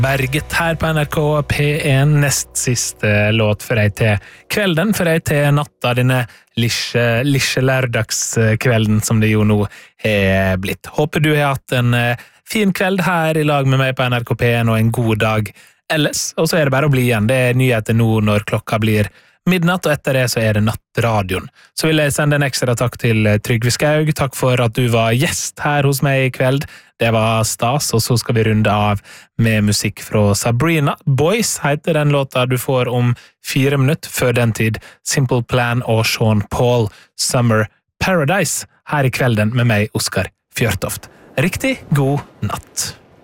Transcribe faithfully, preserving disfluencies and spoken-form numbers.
Berget her på N R K P en, nest siste låt for deg til kvelden, for deg til natta, denne lisje, lisje lørdagskvelden som det jo nå er blitt. Håper du har hatt en fin kveld her i lag med meg på N R K P en og en god dag ellers, og så er det bare å bli igjen. Det er nyheter nå når klokka blir midnatt, og etter det så er det nattradioen. Så vil jeg sende en ekstra takk til Trygve Skaug. Takk for at du var gjest her hos meg i kveld. Det var stas, og så skal vi runde av med musikk fra Sabrina. Boys heter den låta du får om fire minutter før den tid. Simple Plan og Sean Paul, Summer Paradise, her i kvelden med meg, Oskar Fjørtoft. Riktig god natt.